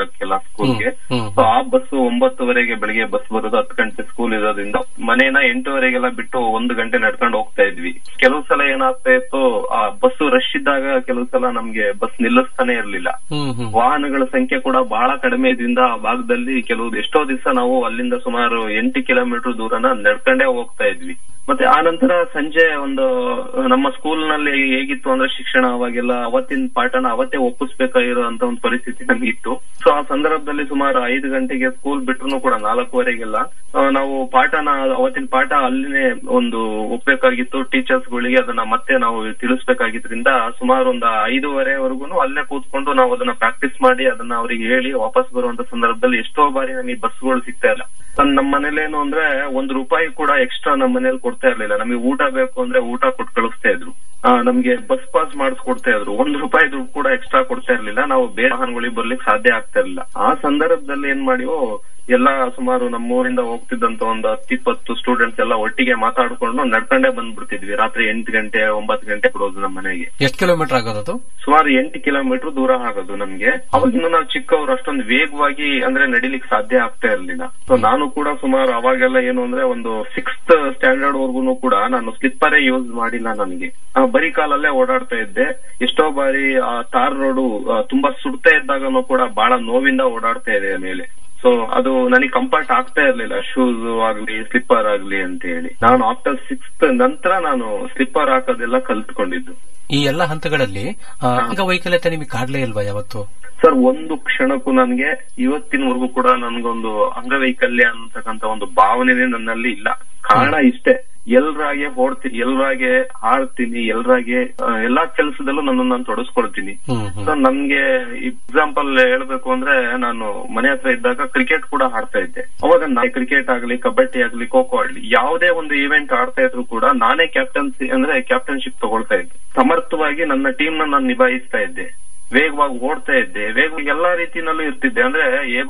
ಹೋಗ್ಬೇಕಲ್ಲ ಸ್ಕೂಲ್ಗೆ. ಸೊ ಆ ಬಸ್ 9:30 ಬೆಳಿಗ್ಗೆ ಬಸ್ ಬರೋದು, 10 ಗಂಟೆ ಸ್ಕೂಲ್ ಇರೋದ್ರಿಂದ ಮನೇನ 8:30 ಬಿಟ್ಟು 1 ಗಂಟೆ ನಡ್ಕೊಂಡು ಹೋಗ್ತಾ ಇದ್ವಿ. ಕೆಲವು ಸಲ ಏನಾಗ್ತಾ ಇತ್ತು, ಆ ಬಸ್ ರಶ್ ಇದ್ದಾಗ ಕೆಲವು ಸಲ ನಮ್ಗೆ ಬಸ್ ನಿಲ್ಲಿಸ್ತಾನೆ ಇರ್ಲಿಲ್ಲ. ವಾಹನಗಳ ಸಂಖ್ಯೆ ಕೂಡ ಬಹಳ ಕಡಿಮೆ ಇದ್ರಿಂದ ಆ ಭಾಗದಲ್ಲಿ ಎಷ್ಟೋ ದಿವಸ ನಾವು ಅಲ್ಲಿಂದ ಸುಮಾರು 8 ಕಿಲೋಮೀಟರ್ ದೂರನ ನಡ್ಕೊಂಡೇ ಹೋಗ್ತಾ ಇದ್ವಿ. ಮತ್ತೆ ಆ ನಂತರ ಸಂಜೆ ನಮ್ಮ ಸ್ಕೂಲ್ ನಲ್ಲಿ ಹೇಗಿತ್ತು ಅಂದ್ರೆ ಶಿಕ್ಷಣ ಅವಾಗೆಲ್ಲ ಅವತ್ತಿನ ಪಾಠನ ಅವತ್ತೇ ಒಪ್ಪಿಸ್ಬೇಕಾಗಿರುವಂತ ಒಂದು ಪರಿಸ್ಥಿತಿ ನಮಗಿತ್ತು. ಸೊ ಆ ಸಂದರ್ಭದಲ್ಲಿ ಸುಮಾರು 5 ಗಂಟೆಗೆ ಸ್ಕೂಲ್ ಬಿಟ್ರು ಕೂಡ 4:15ಗೆಲ್ಲ ನಾವು ಅವತ್ತಿನ ಪಾಠ ಅಲ್ಲಿನೇ ಒಪ್ಬೇಕಾಗಿತ್ತು. ಟೀಚರ್ಸ್ ಗಳಿಗೆ ಅದನ್ನ ಮತ್ತೆ ನಾವು ತಿಳಿಸ್ಬೇಕಾಗಿದ್ರಿಂದ ಸುಮಾರು 5:30ವರೆಗೂ ಅಲ್ಲೇ ಕೂತ್ಕೊಂಡು ನಾವು ಅದನ್ನ ಪ್ರಾಕ್ಟೀಸ್ ಮಾಡಿ ಅದನ್ನ ಅವ್ರಿಗೆ ಹೇಳಿ ವಾಪಸ್ ಬರುವಂತ ಸಂದರ್ಭದಲ್ಲಿ ಎಷ್ಟೋ ಬಾರಿ ನಮಗೆ ಬಸ್ಗಳು ಸಿಗ್ತಾ ಇಲ್ಲ. ನಮ್ಮ ಮನೇಲೇನು ಅಂದ್ರೆ ₹1 ಕೂಡ ಎಕ್ಸ್ಟ್ರಾ ನಮ್ಮ ಮನೇಲಿ ಕೊಡ್ತಾ ಇರ್ಲಿಲ್ಲ. ನಮಗೆ ಊಟ ಬೇಕು ಅಂದ್ರೆ ಊಟ ಕೊಟ್ಟು ಕಳಿಸ್ತಾ ಇದ್ರು. ನಮ್ಗೆ ಬಸ್ ಪಾಸ್ ಮಾಡಿಸ್ಕೊಡ್ತಾ ಇದ್ರು. ₹1 ದುಡ್ಡು ಕೂಡ ಎಕ್ಸ್ಟ್ರಾ ಕೊಡ್ತಾ ಇರ್ಲಿಲ್ಲ. ನಾವು ಬೇರೆ ವಾಹನಗಳಿಗೆ ಬರ್ಲಿಕ್ಕೆ ಸಾಧ್ಯ ಆಗ್ತಾ ಇರ್ಲಿಲ್ಲ. ಆ ಸಂದರ್ಭದಲ್ಲಿ ಏನ್ ಮಾಡಿವೋ, ಸುಮಾರು ನಮ್ಮೂರಿಂದ ಹೋಗ್ತಿದ್ದಂತ 10-20 ಸ್ಟೂಡೆಂಟ್ಸ್ ಎಲ್ಲ ಒಟ್ಟಿಗೆ ಮಾತಾಡ್ಕೊಂಡು ನಡ್ಕೊಂಡೇ ಬಂದ್ಬಿಡ್ತಿದ್ವಿ. ರಾತ್ರಿ 8 ಗಂಟೆ 9 ಗಂಟೆ ಬಿಡೋದು ನಮ್ಮ ಮನೆಗೆ. ಎಷ್ಟು ಕಿಲೋಮೀಟರ್ ಆಗೋದು? ಸುಮಾರು 8 ಕಿಲೋಮೀಟರ್ ದೂರ ಆಗೋದು ನಮ್ಗೆ. ಅವಾಗಿನ್ನು ನಾವು ಚಿಕ್ಕವರು ಅಷ್ಟೊಂದು ವೇಗವಾಗಿ ಅಂದ್ರೆ ನಡಿಲಿಕ್ಕೆ ಸಾಧ್ಯ ಆಗ್ತಾ ಇರ್ಲಿಲ್ಲ. ಸೊ ನಾನು ಕೂಡ ಸುಮಾರು ಅವಾಗೆಲ್ಲ ಏನು ಅಂದ್ರೆ 6th ಸ್ಟ್ಯಾಂಡರ್ಡ್ ವರ್ಗೂನು ಕೂಡ ನಾನು ಸ್ಲಿಪ್ಪರೇ ಯೂಸ್ ಮಾಡಿಲ್ಲ. ನನಗೆ ಬರೀ ಕಾಲಲ್ಲೇ ಓಡಾಡ್ತಾ ಇದ್ದೆ. ಎಷ್ಟೋ ಬಾರಿ ಆ ತಾರ್ ರೋಡು ತುಂಬಾ ಸುಡ್ತಾ ಇದ್ದಾಗನು ಕೂಡ ಬಹಳ ನೋವಿಂದ ಓಡಾಡ್ತಾ ಇದೆ ಮೇಲೆ. ಸೊ ಅದು ನನಗೆ ಕಂಫರ್ಟ್ ಆಗ್ತಾ ಇರ್ಲಿಲ್ಲ, ಶೂಸ್ ಆಗ್ಲಿ ಸ್ಲಿಪ್ಪರ್ ಆಗ್ಲಿ ಅಂತ ಹೇಳಿ. ನಾನು ಆಫ್ಟರ್ 6th ನಂತರ ನಾನು ಸ್ಲಿಪ್ಪರ್ ಹಾಕೋದೆಲ್ಲ ಕಲ್ತ್ಕೊಂಡಿದ್ದು. ಈ ಎಲ್ಲಾ ಹಂತಗಳಲ್ಲಿ ಅಂಗವೈಕಲ್ಯತೆ ನಿಮಗೆ ಕಾಡ್ಲೇ ಇಲ್ವಾ ಯಾವತ್ತು? ಸರ್, ಒಂದು ಕ್ಷಣಕ್ಕೂ ನನಗೆ ಇವತ್ತಿನವರೆಗೂ ಕೂಡ ನನ್ಗೊಂದು ಅಂಗವೈಕಲ್ಯ ಅಂತಕ್ಕಂಥ ಒಂದು ಭಾವನೆನೇ ನನ್ನಲ್ಲಿ ಇಲ್ಲ. ಕಾರಣ ಇಷ್ಟೇ, ಎಲ್ರಾಗೆ ಓಡ್ತೀನಿ, ಎಲ್ರಾಗೆ ಹಾಡ್ತೀನಿ, ಎಲ್ರಾಗೆ ಎಲ್ಲಾ ಕೆಲಸದಲ್ಲೂ ನಾನು ತೊಡಸ್ಕೊಳ್ತೀನಿ. ಸೊ ನನ್ಗೆ ಎಕ್ಸಾಂಪಲ್ ಹೇಳ್ಬೇಕು ಅಂದ್ರೆ, ನಾನು ಮನೆ ಹತ್ರ ಇದ್ದಾಗ ಕ್ರಿಕೆಟ್ ಕೂಡ ಆಡ್ತಾ ಇದ್ದೆ. ಅವಾಗ ಕ್ರಿಕೆಟ್ ಆಗ್ಲಿ, ಕಬಡ್ಡಿ ಆಗ್ಲಿ, ಖೋ ಖೋ ಆಗ್ಲಿ, ಯಾವುದೇ ಒಂದು ಇವೆಂಟ್ ಆಡ್ತಾ ಇದ್ರು ಕೂಡ ನಾನೇ ಕ್ಯಾಪ್ಟನ್ಶಿಪ್ ತಗೊಳ್ತಾ ಇದ್ದೆ. ಸಮರ್ಥವಾಗಿ ನನ್ನ ಟೀಮ್ ನಾನು ನಿಭಾಯಿಸ್ತಾ ಇದ್ದೆ. ವೇಗವಾಗಿ ಓಡ್ತಾ ಇದ್ದೆ, ವೇಗವಾಗಿ ಎಲ್ಲಾ ರೀತಿನಲ್ಲೂ ಇರ್ತಿದ್ದೆ. ಅಂದ್ರೆ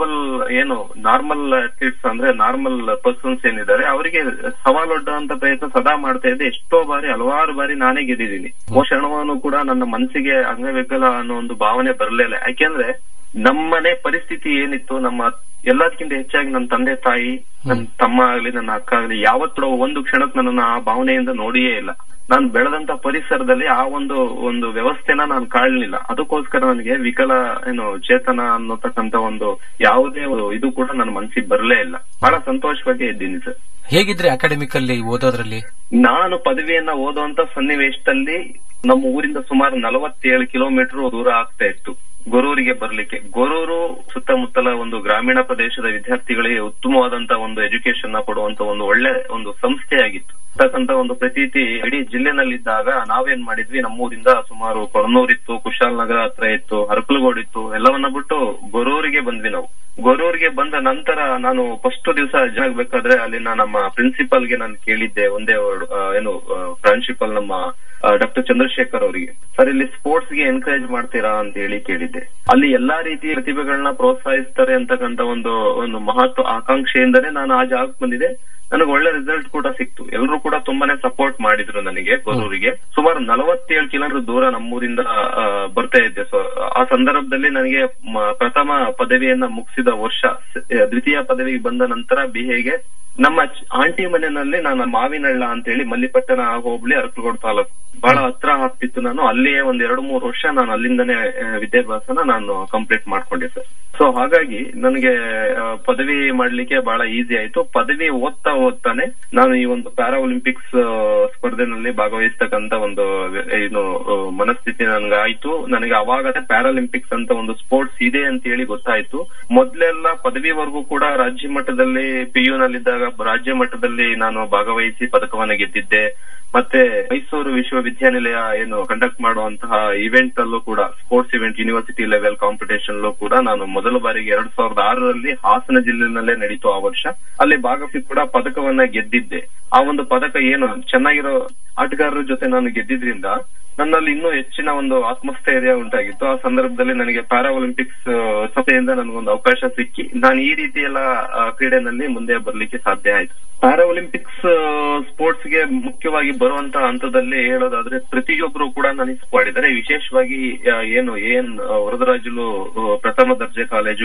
ನಾರ್ಮಲ್ ಅಥ್ಲೀಟ್ಸ್ ಅಂದ್ರೆ ನಾರ್ಮಲ್ ಪರ್ಸನ್ಸ್ ಏನಿದ್ದಾರೆ ಅವರಿಗೆ ಸವಾಲೊಡ್ಡುವಂತ ಪ್ರಯತ್ನ ಸದಾ ಮಾಡ್ತಾ ಇದ್ದೆ. ಹಲವಾರು ಬಾರಿ ನಾನೇ ಗೆದ್ದಿದ್ದೀನಿ. ಕ್ಷಣವನ್ನು ಕೂಡ ನನ್ನ ಮನಸ್ಸಿಗೆ ಅಂಗವಿಕಲ ಅನ್ನೋ ಒಂದು ಭಾವನೆ ಬರಲಿಲ್ಲ. ಯಾಕೆಂದ್ರೆ ನಮ್ಮನೆ ಪರಿಸ್ಥಿತಿ ಏನಿತ್ತು, ಎಲ್ಲದಕ್ಕಿಂತ ಹೆಚ್ಚಾಗಿ ನನ್ನ ತಂದೆ ತಾಯಿ, ನನ್ನ ತಮ್ಮ ಆಗ್ಲಿ, ನನ್ನ ಅಕ್ಕ ಆಗ್ಲಿ, ಯಾವತ್ತೂ ಒಂದು ಕ್ಷಣಕ್ಕೆ ನನ್ನನ್ನು ಆ ಭಾವನೆಯಿಂದ ನೋಡಿಯೇ ಇಲ್ಲ. ನಾನು ಬೆಳೆದಂತ ಪರಿಸರದಲ್ಲಿ ಆ ಒಂದು ವ್ಯವಸ್ಥೆನ ನಾನು ಕಾಣಲಿಲ್ಲ. ಅದಕ್ಕೋಸ್ಕರ ನನಗೆ ಚೇತನ ಅನ್ನತಕ್ಕಂತ ಯಾವುದೇ ಇದು ಕೂಡ ನನ್ನ ಮನಸ್ಸಿಗೆ ಬರಲೇ ಇಲ್ಲ. ಬಹಳ ಸಂತೋಷವಾಗಿ ಇದ್ದೀನಿ ಸರ್. ಹೇಗಿದ್ರೆ ಅಕಾಡೆಮಿಕ್ ಅಲ್ಲಿ ಓದೋದ್ರಲ್ಲಿ? ನಾನು ಪದವಿಯನ್ನ ಓದುವಂತ ಸನ್ನಿವೇಶದಲ್ಲಿ ನಮ್ಮ ಊರಿಂದ ಸುಮಾರು 47 ಕಿಲೋಮೀಟರ್ ದೂರ ಆಗ್ತಾ ಇತ್ತು ಗೊರೂರಿಗೆ ಬರ್ಲಿಕ್ಕೆ. ಗೊರೂರು ಸುತ್ತಮುತ್ತಲ ಒಂದು ಗ್ರಾಮೀಣ ಪ್ರದೇಶದ ವಿದ್ಯಾರ್ಥಿಗಳಿಗೆ ಉತ್ತಮವಾದಂತ ಒಂದು ಎಜುಕೇಶನ್ ಕೊಡುವಂತ ಒಳ್ಳೆ ಸಂಸ್ಥೆಯಾಗಿತ್ತು. ಒಂದು ಪ್ರತೀತಿ ಇಡೀ ಜಿಲ್ಲೆನಲ್ಲಿದ್ದಾಗ ನಾವೇನ್ ಮಾಡಿದ್ವಿ, ನಮ್ಮೂರಿಂದ ಸುಮಾರು ಕೊಣನೂರ್ ಇತ್ತು, ಕುಶಾಲನಗರ ಹತ್ರ ಇತ್ತು, ಹರಕಲಗೋಡು ಇತ್ತು, ಎಲ್ಲವನ್ನ ಬಿಟ್ಟು ಗೊರೂರಿಗೆ ಬಂದ್ವಿ ನಾವು. ಗೊರೂರಿಗೆ ಬಂದ ನಂತರ ನಾನು ಫಸ್ಟ್ ದಿವಸ ಜಾಗಬೇಕಾದ್ರೆ ಅಲ್ಲಿನ ನಮ್ಮ ಪ್ರಿನ್ಸಿಪಲ್ಗೆ ನಾನು ಕೇಳಿದ್ದೆ ಒಂದೇ ಪ್ರಾಂಶುಪಾಲ್ ನಮ್ಮ ಡಾಕ್ಟರ್ ಚಂದ್ರಶೇಖರ್ ಅವರಿಗೆ, ಸರ್ ಇಲ್ಲಿ ಸ್ಪೋರ್ಟ್ಸ್ ಗೆ ಎನ್ಕರೇಜ್ ಮಾಡ್ತೀರಾ ಅಂತ ಹೇಳಿ ಕೇಳಿದ್ದೆ. ಅಲ್ಲಿ ಎಲ್ಲಾ ರೀತಿಯ ಪ್ರತಿಭೆಗಳನ್ನ ಪ್ರೋತ್ಸಾಹಿಸ್ತಾರೆ ಅಂತಕ್ಕಂಥ ಒಂದು ಮಹತ್ವ ಆಕಾಂಕ್ಷೆಯಿಂದನೇ ನಾನು ಆ ಜಾಗಕ್ಕೆ ಬಂದಿದೆ. ನನಗೆ ಒಳ್ಳೆ ರಿಸಲ್ಟ್ ಕೂಡ ಸಿಕ್ತು. ಎಲ್ಲರೂ ಕೂಡ ತುಂಬಾನೇ ಸಪೋರ್ಟ್ ಮಾಡಿದ್ರು ನನಗೆ. ಗೊರೂರಿಗೆ ಸುಮಾರು 47 ಕಿಲೋಮೀಟರ್ ದೂರ ನಮ್ಮೂರಿಂದ ಬರ್ತಾ ಇದ್ದೆ. ಸೊ ಆ ಸಂದರ್ಭದಲ್ಲಿ ನನಗೆ ಪ್ರಥಮ ಪದವಿಯನ್ನ ಮುಗಿಸಿದ ವರ್ಷ, ದ್ವಿತೀಯ ಪದವಿಗೆ ಬಂದ ನಂತರ BA ನಮ್ಮ ಆಂಟಿ ಮನೆಯಲ್ಲಿ ನಾನು ಮಾವಿನಹಳ್ಳ ಅಂತ ಹೇಳಿ ಮಲ್ಲಿಪಟ್ಟಣ ಹೋಬಳಿ ಅರಕಲಗೋಡು ತಾಲೂಕು ಬಹಳ ಹತ್ರ ಆಗ್ತಿತ್ತು. ನಾನು ಅಲ್ಲಿಯೇ 2-3 ವರ್ಷ ನಾನು ಅಲ್ಲಿಂದನೇ ವಿದ್ಯಾಭ್ಯಾಸನ ನಾನು ಕಂಪ್ಲೀಟ್ ಮಾಡ್ಕೊಂಡೆ ಸರ್. ಸೊ ಹಾಗಾಗಿ ನನಗೆ ಪದವಿ ಮಾಡ್ಲಿಕ್ಕೆ ಬಹಳ ಈಸಿ ಆಯ್ತು. ಪದವಿ ಓದ್ತಾನೆ ನಾನು ಈ ಪ್ಯಾರಾ ಒಲಿಂಪಿಕ್ಸ್ ಸ್ಪರ್ಧೆನಲ್ಲಿ ಭಾಗವಹಿಸ್ತಕ್ಕಂತ ಮನಸ್ಥಿತಿ ನನ್ಗಾಯ್ತು. ನನಗೆ ಅವಾಗಲೇ ಪ್ಯಾರಾಲಿಂಪಿಕ್ಸ್ ಅಂತ ಸ್ಪೋರ್ಟ್ಸ್ ಇದೆ ಅಂತ ಹೇಳಿ ಗೊತ್ತಾಯ್ತು. ಮೊದ್ಲೆಲ್ಲ ಪದವಿವರೆಗೂ ಕೂಡ ರಾಜ್ಯ ಮಟ್ಟದಲ್ಲಿ PU ನಲ್ಲಿದ್ದಾಗ ರಾಜ್ಯ ಮಟ್ಟದಲ್ಲಿ ನಾನು ಭಾಗವಹಿಸಿ ಪದಕವನ್ನ ಗೆದ್ದಿದ್ದೆ. ಮತ್ತೆ ಮೈಸೂರು ವಿಶ್ವವಿದ್ಯಾನಿಲಯ ಕಂಡಕ್ಟ್ ಮಾಡುವಂತಹ ಇವೆಂಟ್ ಅಲ್ಲೂ ಕೂಡ, sports event university level competition ಅಲ್ಲೂ ಕೂಡ ನಾನು ಮೊದಲ ಬಾರಿಗೆ 2006ರಲ್ಲಿ ಹಾಸನ ಜಿಲ್ಲೆನಲ್ಲೇ ನಡೀತು ಆ ವರ್ಷ. ಅಲ್ಲಿ ಭಾಗವಹಿಸಿ ಕೂಡ ಪದಕವನ್ನ ಗೆದ್ದಿದ್ದೆ. ಆ ಪದಕ ಚೆನ್ನಾಗಿರೋ ಆಟಗಾರರ ಜೊತೆ ನಾನು ಗೆದ್ದಿದ್ರಿಂದ ನನ್ನಲ್ಲಿ ಇನ್ನೂ ಹೆಚ್ಚಿನ ಆತ್ಮಸ್ಥೈರ್ಯ ಉಂಟಾಗಿತ್ತು. ಆ ಸಂದರ್ಭದಲ್ಲಿ ನನಗೆ ಪ್ಯಾರಾ ಒಲಿಂಪಿಕ್ಸ್ ಸಂಸ್ಥೆಯಿಂದ ನನಗೊಂದು ಅವಕಾಶ ಸಿಕ್ಕಿ ನಾನು ಈ ರೀತಿ ಎಲ್ಲ ಕ್ರೀಡೆನಲ್ಲಿ ಮುಂದೆ ಬರ್ಲಿಕ್ಕೆ ಸಾಧ್ಯ ಆಯ್ತು. ಪ್ಯಾರಾ ಒಲಿಂಪಿಕ್ಸ್ ಸ್ಪೋರ್ಟ್ಸ್ ಗೆ ಮುಖ್ಯವಾಗಿ ಬರುವಂತ ಹಂತದಲ್ಲಿ ಹೇಳೋದಾದ್ರೆ ಪ್ರತಿಯೊಬ್ಬರು ಕೂಡ ನನಗೆ ಮಾಡಿದ್ದಾರೆ. ವಿಶೇಷವಾಗಿ ವರದರಾಜುಲು ಪ್ರಥಮ ದರ್ಜೆ ಕಾಲೇಜು